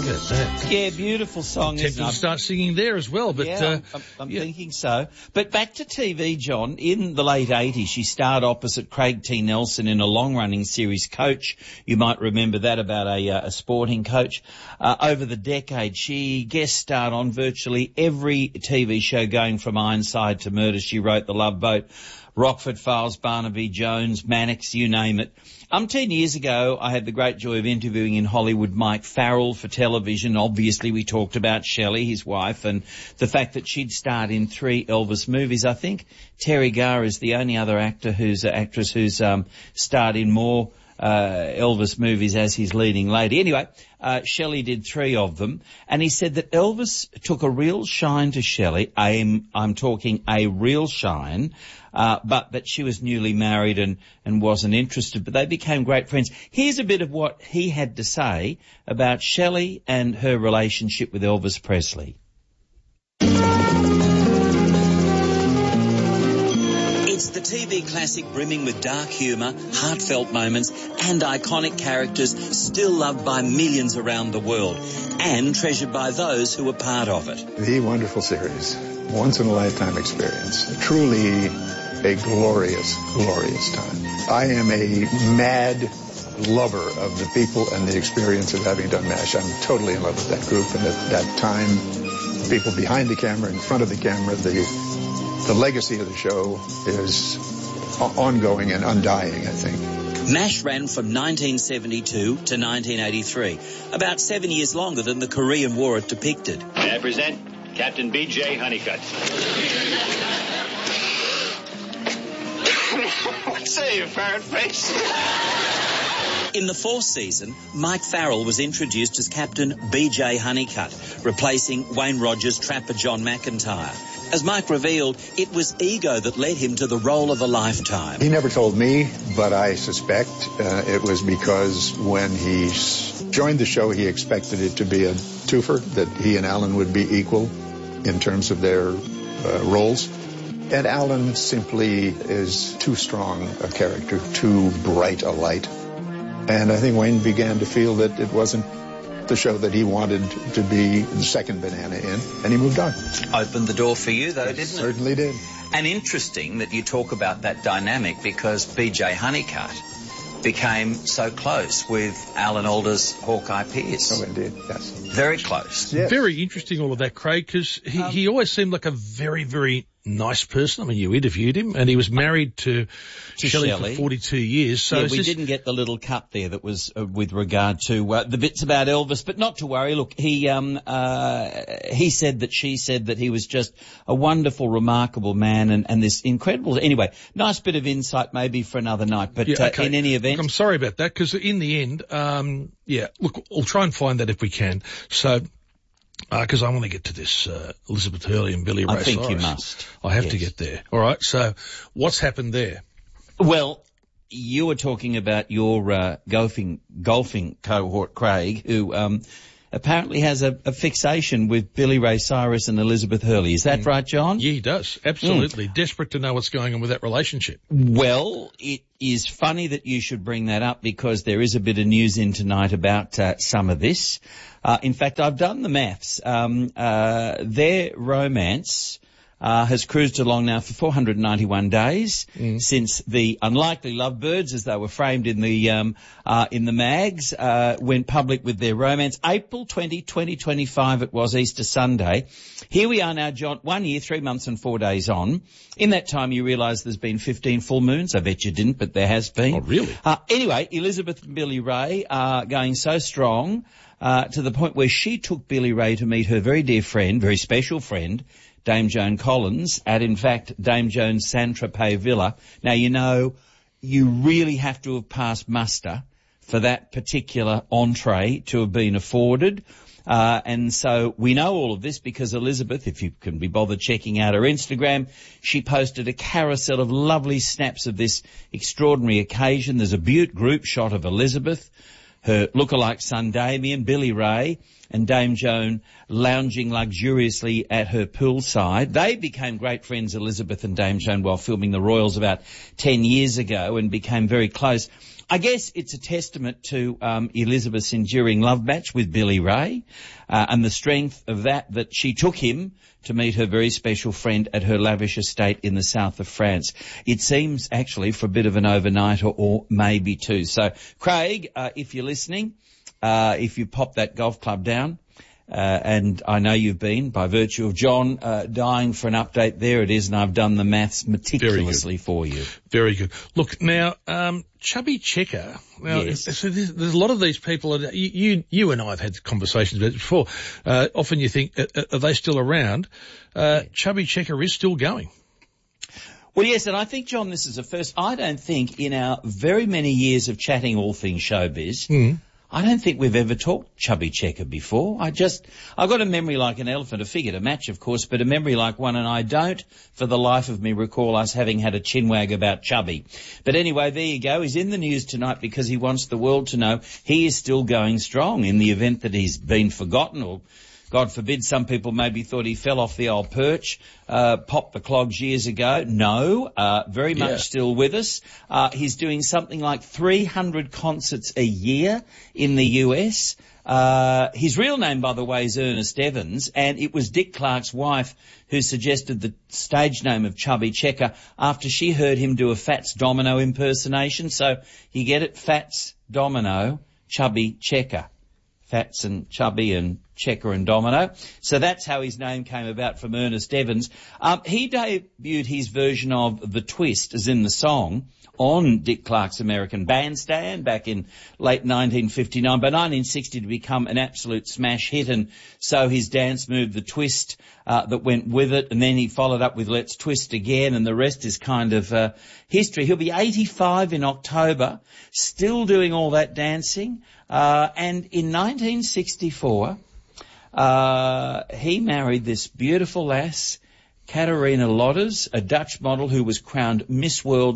about that? Yeah, beautiful song, Tempted isn't it? to start singing there as well, but Yeah, I'm thinking so. But back to TV, John. In the late 80s, she starred opposite Craig T. Nelson in a long-running series, Coach. You might remember that, about a sporting coach. Over the decade, she guest starred on virtually every TV show, going from Ironside to Murder, She Wrote, The Love Boat, Rockford Files, Barnaby Jones, Mannix, you name it. 10 years ago, I had the great joy of interviewing in Hollywood Mike Farrell for television. Obviously, we talked about Shelley, his wife, and the fact that she'd starred in 3 Elvis movies. I think Terry Garr is the only other actress who's starred in more Elvis movies as his leading lady. Anyway, Shelley did 3 of them, and he said that Elvis took a real shine to Shelley. I'm talking a real shine, but that she was newly married and wasn't interested, but they became great friends. Here's a bit of what he had to say about Shelley and her relationship with Elvis Presley. It's the TV classic brimming with dark humour, heartfelt moments and iconic characters, still loved by millions around the world and treasured by those who were part of it. The wonderful series, once-in-a-lifetime experience, truly a glorious, glorious time. I am a mad lover of the people and the experience of having done MASH. I'm totally in love with that group and at that time, the people behind the camera, in front of the camera, the legacy of the show is ongoing and undying, I think. MASH ran from 1972 to 1983, about 7 years longer than the Korean War it depicted. May I present Captain B.J. Honeycutt. Say, you ferret face. In the 4th season, Mike Farrell was introduced as Captain B.J. Honeycutt, replacing Wayne Rogers' trapper John McIntyre. As Mike revealed, it was ego that led him to the role of a lifetime. He never told me, but I suspect it was because when he joined the show, he expected it to be a twofer, that he and Alan would be equal in terms of their roles. And Alan simply is too strong a character, too bright a light. And I think Wayne began to feel that it wasn't the show that he wanted to be the second banana in, and he moved on. Opened the door for you, though, didn't it? Certainly did. And interesting that you talk about that dynamic, because B.J. Honeycutt became so close with Alan Alda's Hawkeye Pierce. Oh, indeed, yes. Very close. Yes. Very interesting, all of that, Craig, because he always seemed like a very, very nice person. I mean, you interviewed him, and he was married to Shelley for 42 years. So yeah, we didn't get the little cut there that was with regard to the bits about Elvis, but not to worry. Look, he said that she said that he was just a wonderful, remarkable man, and this incredible. Anyway, nice bit of insight maybe for another night. But okay. In any event, look, I'm sorry about that, because in the end, look, we'll try and find that if we can. So. Because I want to get to this Elizabeth Hurley and Billy Ray Cyrus. I think you must. I have to get there. All right, so what's happened there? Well, you were talking about your golfing cohort, Craig, who apparently has a fixation with Billy Ray Cyrus and Elizabeth Hurley. Is that right, John? Yeah, he does. Absolutely. Desperate to know what's going on with that relationship. Well, it is funny that you should bring that up, because there is a bit of news in tonight about some of this. In fact, I've done the maths. Their romance has cruised along now for 491 days since the unlikely lovebirds, as they were framed in the mags, went public with their romance. April 20, 2025, it was Easter Sunday. Here we are now, John, 1 year, 3 months and 4 days on. In that time, you realise there's been 15 full moons. I bet you didn't, but there has been. Oh, really? Anyway, Elizabeth and Billy Ray are going so strong to the point where she took Billy Ray to meet her very dear friend, very special friend, Dame Joan Collins, at, in fact, Dame Joan's Saint-Tropez villa. Now, you know, you really have to have passed muster for that particular entree to have been afforded. And so we know all of this because Elizabeth, if you can be bothered checking out her Instagram, she posted a carousel of lovely snaps of this extraordinary occasion. There's a beaut group shot of Elizabeth, her lookalike son Damien, Billy Ray, and Dame Joan lounging luxuriously at her poolside. They became great friends, Elizabeth and Dame Joan, while filming The Royals about 10 years ago, and became very close. I guess it's a testament to Elizabeth's enduring love match with Billy Ray and the strength of that she took him to meet her very special friend at her lavish estate in the south of France. It seems actually for a bit of an overnighter or maybe two. So, Craig, if you're listening, if you pop that golf club down, and I know you've been, by virtue of John dying for an update, there it is, and I've done the maths meticulously for you. Very good. Look, now, Chubby Checker. Now, Yes. so there's a lot of these people, you and I have had conversations about it before. Often you think, are they still around? Chubby Checker is still going. Well, yes, and I think, John, this is a first. I don't think in our very many years of chatting all things showbiz, I don't think we've ever talked Chubby Checker before. I've got a memory like an elephant, a figure to match, of course, but a memory like one, and I don't, for the life of me, recall us having had a chinwag about Chubby. But anyway, there you go. He's in the news tonight because he wants the world to know he is still going strong in the event that he's been forgotten, or God forbid, some people maybe thought he fell off the old perch, popped the clogs years ago. No, very much still with us. He's doing something like 300 concerts a year in the US. His real name, by the way, is Ernest Evans, and it was Dick Clark's wife who suggested the stage name of Chubby Checker after she heard him do a Fats Domino impersonation. So you get it, Fats Domino, Chubby Checker. Fats and Chubby and Checker and Domino. So that's how his name came about from Ernest Evans. He debuted his version of The Twist, as in the song, on Dick Clark's American Bandstand back in late 1959. By 1960 to become an absolute smash hit, and so his dance move, The Twist, that went with it, and then he followed up with Let's Twist Again, and the rest is kind of history. He'll be 85 in October, still doing all that dancing, and in 1964 he married this beautiful lass, Katarina Lotters, a Dutch model who was crowned Miss World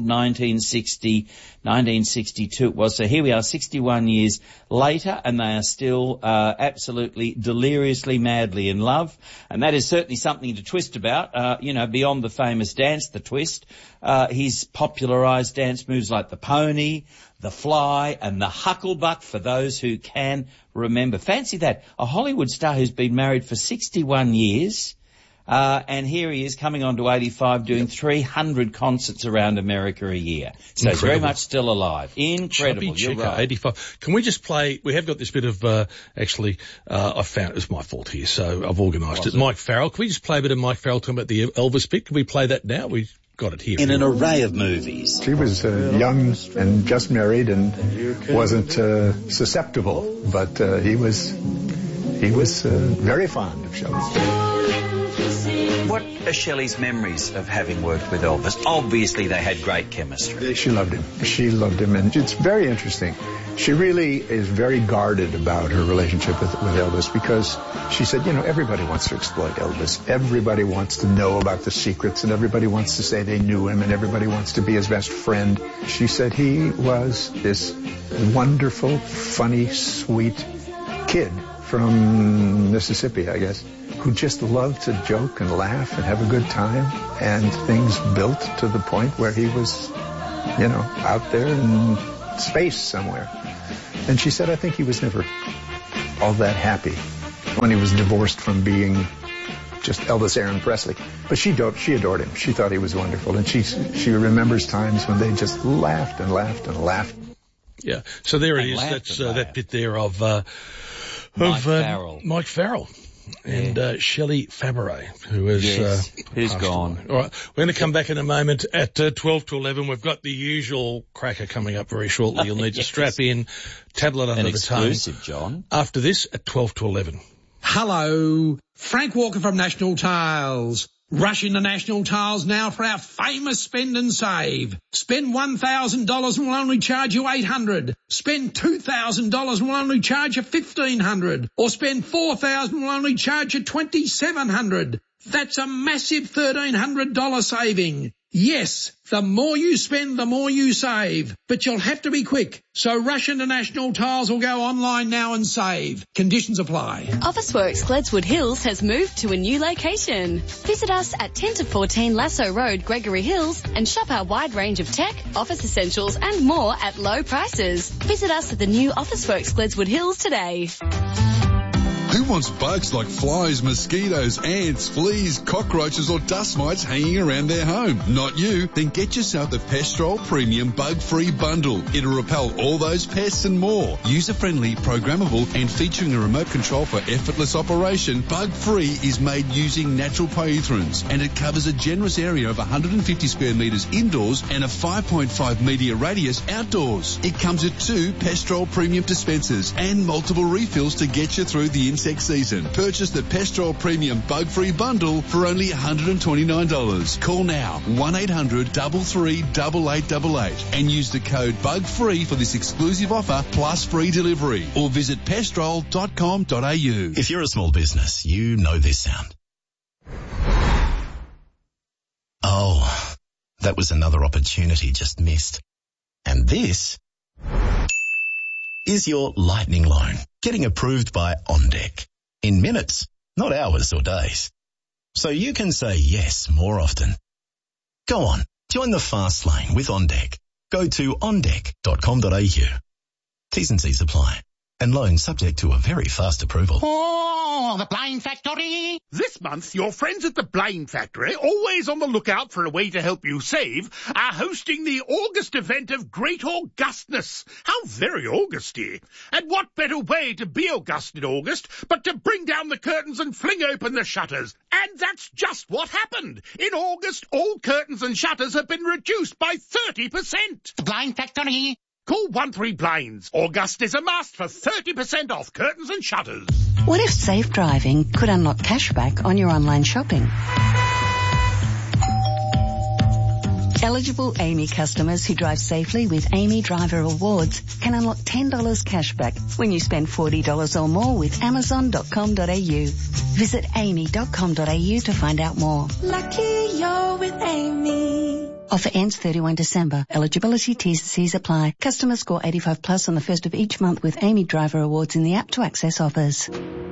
1962 it was. So here we are 61 years later, and they are still absolutely deliriously madly in love. And that is certainly something to twist about, beyond the famous dance, The Twist. He's popularised dance moves like the pony, the fly, and the hucklebuck, for those who can remember. Fancy that. A Hollywood star who's been married for 61 years. And here he is coming on to 85, doing 300 concerts around America a year. So he's very much still alive. Incredible. Chubby Checker, 85. Can we just play, we have got this bit of, I found it was my fault here, so I've organised it. Mike Farrell. Can we just play a bit of Mike Farrell talking about the Elvis bit? Can we play that now? We've got it here. In an array of movies. She was young and just married and wasn't susceptible, but he was very fond of Shelley. What are Shelley's memories of having worked with Elvis? Obviously, they had great chemistry. She loved him. She loved him, and it's very interesting. She really is very guarded about her relationship with Elvis, because she said, everybody wants to exploit Elvis. Everybody wants to know about the secrets, and everybody wants to say they knew him, and everybody wants to be his best friend. She said he was this wonderful, funny, sweet kid from Mississippi, I guess, who just loved to joke and laugh and have a good time, and things built to the point where he was, out there in space somewhere. And she said, I think he was never all that happy when he was divorced from being just Elvis Aaron Presley. But she adored him. She thought he was wonderful, and she remembers times when they just laughed and laughed and laughed. Yeah, so there it is. That's that bit there of Mike Farrell. And Shelley Fabares, who is who's gone. All right, we're going to come back in a moment at 12 to 11. We've got the usual cracker coming up very shortly. You'll need to strap in, tablet under the tongue. Exclusive, John. After this, at 12 to 11. Hello, Frank Walker from National Tiles. Rush into National Tiles now for our famous spend and save. Spend $1,000 and we'll only charge you $800. Spend $2,000 and we'll only charge you $1,500. Or spend $4,000 and we'll only charge you $2,700. That's a massive $1,300 saving. Yes, the more you spend, the more you save. But you'll have to be quick. So rush into National Tiles or go online now and save. Conditions apply. Officeworks Gledswood Hills has moved to a new location. Visit us at 10 to 14 Lasso Road, Gregory Hills, and shop our wide range of tech, office essentials and more at low prices. Visit us at the new Officeworks Gledswood Hills today. Who wants bugs like flies, mosquitoes, ants, fleas, cockroaches or dust mites hanging around their home? Not you. Then get yourself the Pestrol Premium Bug-Free Bundle. It'll repel all those pests and more. User-friendly, programmable and featuring a remote control for effortless operation, Bug-Free is made using natural pyrethrins and it covers a generous area of 150 square metres indoors and a 5.5 metre radius outdoors. It comes with 2 Pestrol Premium dispensers and multiple refills to get you through the insect season. Purchase the Pestrol Premium Bug-Free Bundle for only $129. Call now 1-800-338888 and use the code BUGFREE for this exclusive offer plus free delivery or visit pestrol.com.au. If you're a small business, you know this sound. Oh, that was another opportunity just missed. And this is your lightning loan getting approved by OnDeck in minutes, not hours or days. So you can say yes more often. Go on, join the fast lane with OnDeck. Go to ondeck.com.au. T's and C's apply. And loans subject to a very fast approval. Oh, the Blind Factory! This month, your friends at the Blind Factory, always on the lookout for a way to help you save, are hosting the August event of Great Augustness. How very Augusty! And what better way to be August in August but to bring down the curtains and fling open the shutters? And that's just what happened. In August, all curtains and shutters have been reduced by 30%. The Blind Factory! Call 13Blinds. August is a must for 30% off curtains and shutters. What if safe driving could unlock cashback on your online shopping? Eligible Amy customers who drive safely with Amy Driver Rewards can unlock $10 cashback when you spend $40 or more with Amazon.com.au. Visit amy.com.au to find out more. Lucky you're with Amy. Offer ends 31 December. Eligibility T's and C's apply. Customers score 85 plus on the first of each month with Amy Driver Awards in the app to access offers.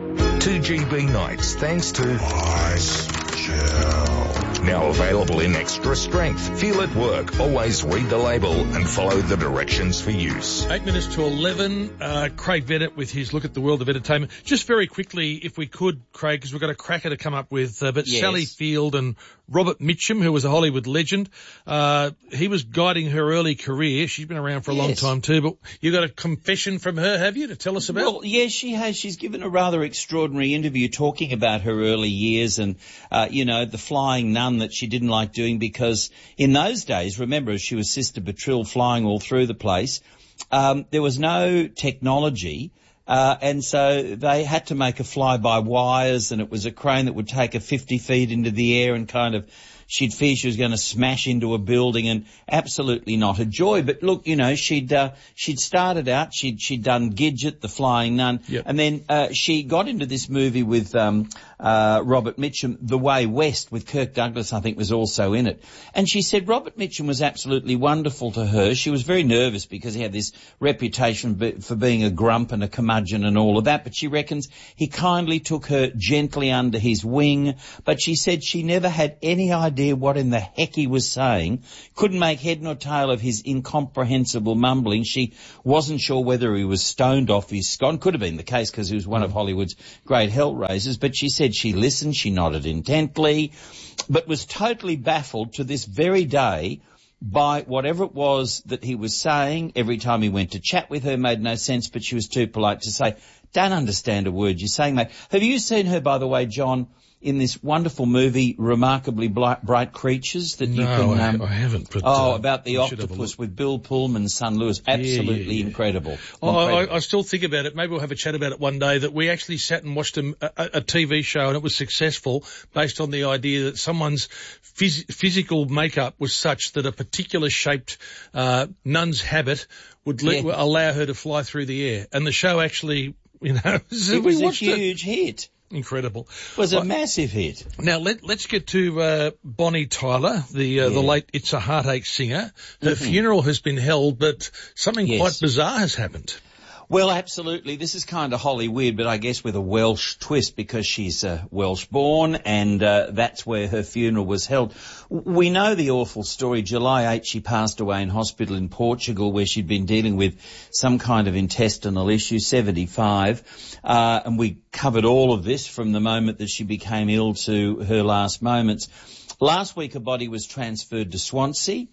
2GB nights thanks to Ice Gel. Now available in extra strength. Feel it work. Always read the label and follow the directions for use. 8 minutes to 11. Craig Bennett with his look at the world of entertainment. Just very quickly, if we could, Craig, because we've got a cracker to come up with, but yes. Sally Field and Robert Mitchum, who was a Hollywood legend, he was guiding her early career. She's been around for a long time too, but you got a confession from her, have you, to tell us about? Well, yes, she has. She's given a rather extraordinary interview talking about her early years and, the flying nun that she didn't like doing because in those days, remember, she was Sister Bertrill flying all through the place, there was no technology. And so they had to make a fly-by-wires, and it was a crane that would take her 50 feet into the air and she'd fear she was going to smash into a building, and absolutely not a joy. But look, she'd started out, she'd done Gidget, the Flying Nun, and then she got into this movie with Robert Mitchum, The Way West, with Kirk Douglas, I think, was also in it. And she said Robert Mitchum was absolutely wonderful to her. She was very nervous because he had this reputation for being a grump and a curmudgeon and all of that, but she reckons he kindly took her gently under his wing. But she said she never had any idea what in the heck he was saying, couldn't make head nor tail of his incomprehensible mumbling. She wasn't sure whether he was stoned off his scone. Could have been the case because he was one of Hollywood's great hellraisers, but she said she listened, she nodded intently, but was totally baffled to this very day by whatever it was that he was saying. Every time he went to chat with her, made no sense, but she was too polite to say, don't understand a word you're saying, mate. Have you seen her, by the way, John, in this wonderful movie, Remarkably Bright Creatures? That you can, I haven't. But, about the octopus with Bill Pullman's son Lewis. Absolutely incredible. I still think about it. Maybe we'll have a chat about it one day, that we actually sat and watched a TV show, and it was successful based on the idea that someone's physical makeup was such that a particular shaped nun's habit would allow her to fly through the air. And the show actually, it was a huge hit. Incredible. It was a massive hit. Now, let's get to Bonnie Tyler, the late It's a Heartache singer. Her funeral has been held, but something quite bizarre has happened. Well, absolutely. This is kind of wholly weird, but I guess with a Welsh twist because she's Welsh born and that's where her funeral was held. We know the awful story. July 8, she passed away in hospital in Portugal where she'd been dealing with some kind of intestinal issue, 75. And we covered all of this from the moment that she became ill to her last moments. Last week, her body was transferred to Swansea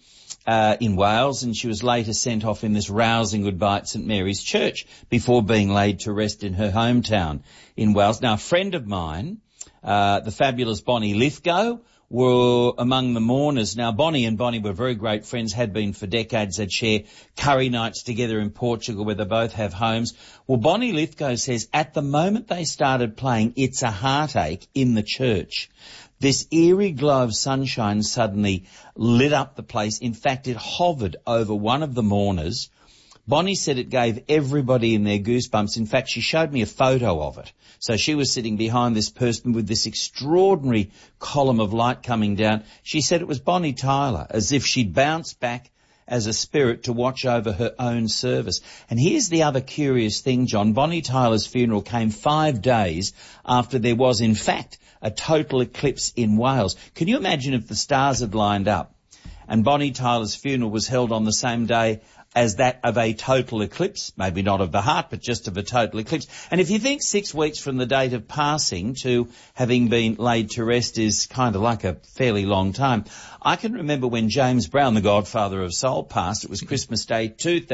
in Wales, and she was later sent off in this rousing goodbye at St Mary's Church before being laid to rest in her hometown in Wales. Now, a friend of mine, the fabulous Bonnie Lithgow, were among the mourners. Now, Bonnie and Bonnie were very great friends, had been for decades. They'd share curry nights together in Portugal where they both have homes. Well, Bonnie Lithgow says at the moment they started playing It's a Heartache in the church, this eerie glow of sunshine suddenly lit up the place. In fact, it hovered over one of the mourners. Bonnie said it gave everybody in there goosebumps. In fact, she showed me a photo of it. So she was sitting behind this person with this extraordinary column of light coming down. She said it was Bonnie Tyler, as if she'd bounced back as a spirit to watch over her own service. And here's the other curious thing, John. Bonnie Tyler's funeral came 5 days after there was, in fact, a total eclipse in Wales. Can you imagine if the stars had lined up and Bonnie Tyler's funeral was held on the same day as that of a total eclipse? Maybe not of the heart, but just of a total eclipse. And if you think 6 weeks from the date of passing to having been laid to rest is kind of like a fairly long time. I can remember when James Brown, the godfather of soul, passed. It was Christmas Day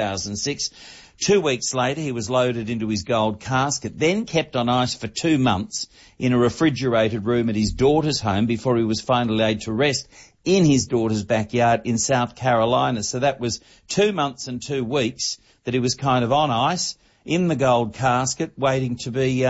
2006. 2 weeks later, he was loaded into his gold casket, then kept on ice for 2 months in a refrigerated room at his daughter's home before he was finally laid to rest in his daughter's backyard in South Carolina. So that was 2 months and 2 weeks that he was kind of on ice in the gold casket waiting to be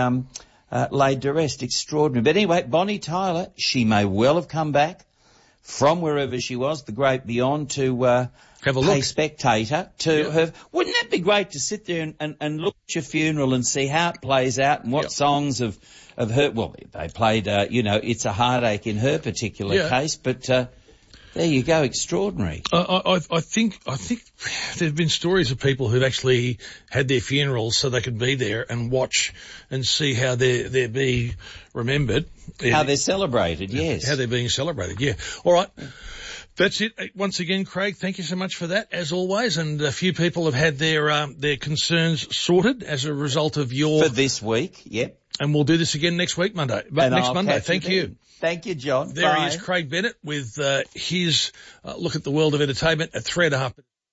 laid to rest. Extraordinary. But anyway, Bonnie Tyler, she may well have come back from wherever she was, the great beyond, to have a look. Pay spectator to her. Wouldn't that be great to sit there and look at your funeral and see how it plays out and what songs of her, well, they played, It's a Heartache in her particular case, but there you go, extraordinary. I think there have been stories of people who've actually had their funerals so they could be there and watch and see how they're being remembered. How they're celebrated, yes. How they're being celebrated, yeah. All right. That's it. Once again, Craig, thank you so much for that, as always. And a few people have had their concerns sorted as a result of your... For this week, yep. And we'll do this again next week, Monday. Next Monday. Thank you. Thank you, John. There he is, Craig Bennett, with his look at the world of entertainment at 3.5.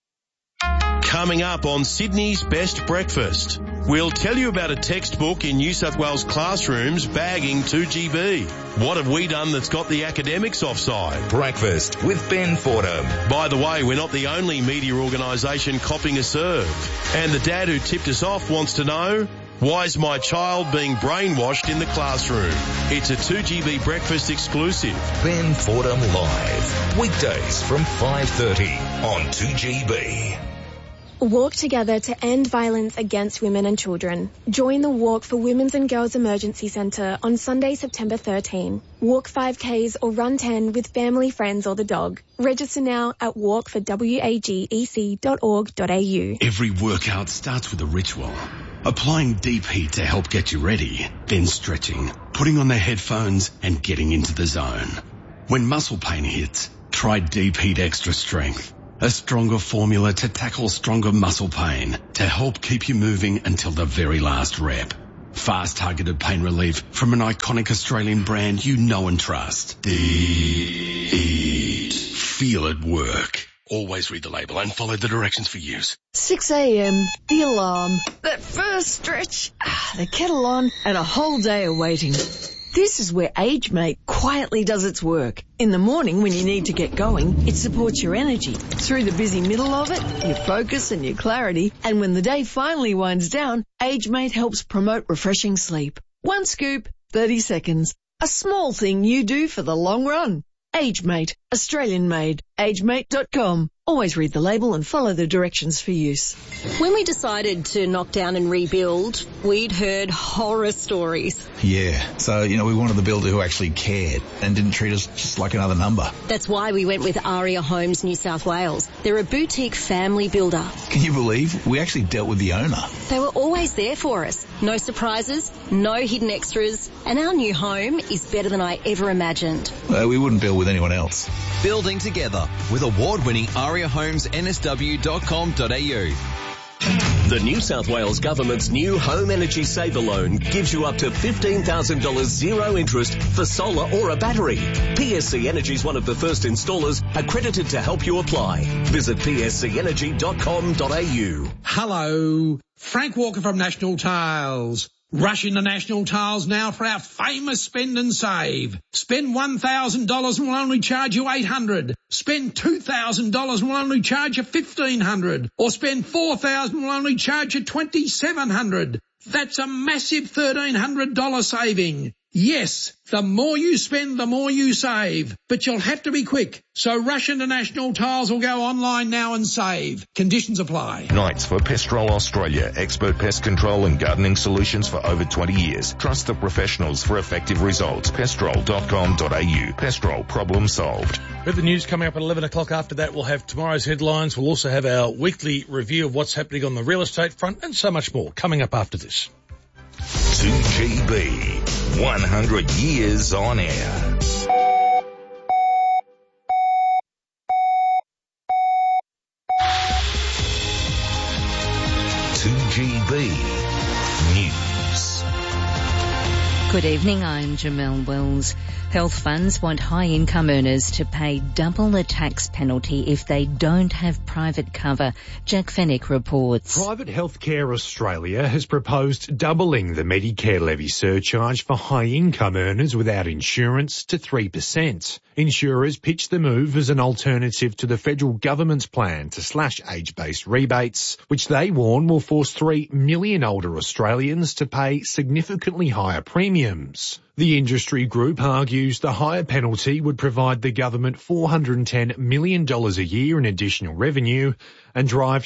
Coming up on Sydney's Best Breakfast, we'll tell you about a textbook in New South Wales classrooms bagging 2GB. What have we done that's got the academics offside? Breakfast with Ben Fordham. By the way, we're not the only media organisation copping a serve. And the dad who tipped us off wants to know, why is my child being brainwashed in the classroom? It's a 2GB breakfast exclusive. Ben Fordham Live. Weekdays from 5:30 on 2GB. Walk together to end violence against women and children. Join the Walk for Women's and Girls Emergency Centre on Sunday, September 13. Walk 5Ks or run 10 with family, friends or the dog. Register now at walkforwagec.org.au. Every workout starts with a ritual. Applying deep heat to help get you ready, then stretching, putting on the headphones and getting into the zone. When muscle pain hits, try Deep Heat Extra Strength. A stronger formula to tackle stronger muscle pain to help keep you moving until the very last rep. Fast targeted pain relief from an iconic Australian brand you know and trust. Deep Heat. Feel it work. Always read the label and follow the directions for use. 6 a.m, the alarm, that first stretch, the kettle on, and a whole day of waiting. This is where AgeMate quietly does its work. In the morning when you need to get going, it supports your energy. Through the busy middle of it, your focus and your clarity. And when the day finally winds down, AgeMate helps promote refreshing sleep. 1 scoop, 30 seconds. A small thing you do for the long run. AgeMate, Australian made. AgeMate.com. Always read the label and follow the directions for use. When we decided to knock down and rebuild, we'd heard horror stories. Yeah, so, we wanted the builder who actually cared and didn't treat us just like another number. That's why we went with Aria Homes New South Wales. They're a boutique family builder. Can you believe we actually dealt with the owner? They were always there for us. No surprises, no hidden extras, and our new home is better than I ever imagined. We wouldn't build with anyone else. Building together with award-winning ariahomesnsw.com.au. The New South Wales Government's new Home Energy Saver Loan gives you up to $15,000 zero interest for solar or a battery. PSC Energy is one of the first installers accredited to help you apply. Visit pscenergy.com.au. Hello, Frank Walker from National Tiles. Rush into National Tiles now for our famous spend and save. Spend $1,000 and we'll only charge you $800. Spend $2,000 and we'll only charge you $1,500. Or spend $4,000 and we'll only charge you $2,700. That's a massive $1,300 saving. Yes, the more you spend, the more you save. But you'll have to be quick. So rush into National Tiles or go online now and save. Conditions apply. Knights for Pestrol Australia. Expert pest control and gardening solutions for over 20 years. Trust the professionals for effective results. Pestrol.com.au. Pestrol, problem solved. With the news coming up at 11 o'clock, after that we'll have tomorrow's headlines. We'll also have our weekly review of what's happening on the real estate front and so much more coming up after this. 2GB, 100 years on air. News. Good evening, I'm Jamelle Wells. Health funds want high-income earners to pay double the tax penalty if they don't have private cover. Jack Fennick reports. Private Healthcare Australia has proposed doubling the Medicare levy surcharge for high-income earners without insurance to 3%. Insurers pitch the move as an alternative to the federal government's plan to slash age-based rebates, which they warn will force 3 million older Australians to pay significantly higher premiums. The industry group argues the higher penalty would provide the government $410 million a year in additional revenue and drive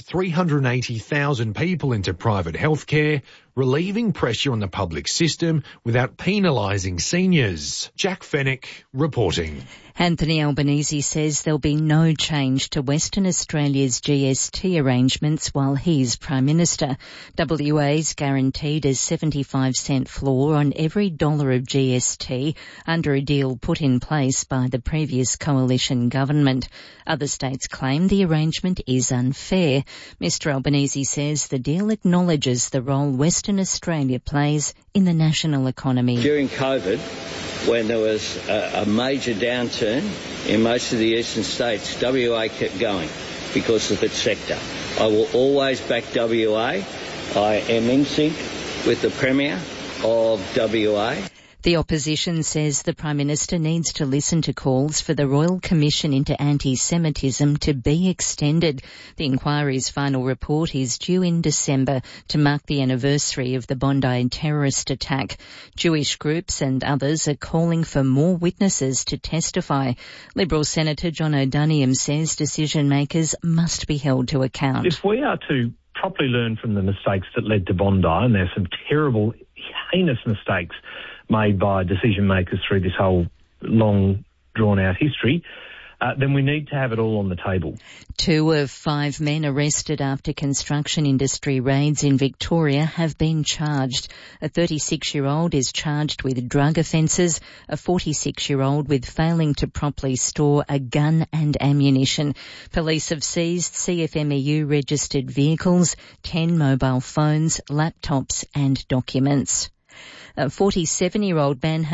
380,000 people into private healthcare, relieving pressure on the public system without penalising seniors. Jack Fennick reporting. Anthony Albanese says there'll be no change to Western Australia's GST arrangements while he's Prime Minister. WA's guaranteed a 75-cent floor on every dollar of GST under a deal put in place by the previous coalition government. Other states claim the arrangement is unfair. Mr Albanese says the deal acknowledges the role Western Australia plays in the national economy. During COVID, when there was a major downturn in most of the eastern states, WA kept going because of its sector. I will always back WA. I am in sync with the Premier of WA. The opposition says the Prime Minister needs to listen to calls for the Royal Commission into Anti-Semitism to be extended. The inquiry's final report is due in December to mark the anniversary of the Bondi terrorist attack. Jewish groups and others are calling for more witnesses to testify. Liberal Senator John O'Doniam says decision makers must be held to account. If we are to properly learn from the mistakes that led to Bondi, and there's some terrible, heinous mistakes made by decision makers through this whole long, drawn-out history, then we need to have it all on the table. 2 of 5 men arrested after construction industry raids in Victoria have been charged. A 36-year-old is charged with drug offences, a 46-year-old with failing to properly store a gun and ammunition. Police have seized CFMEU-registered vehicles, 10 mobile phones, laptops and documents. A 47-year-old man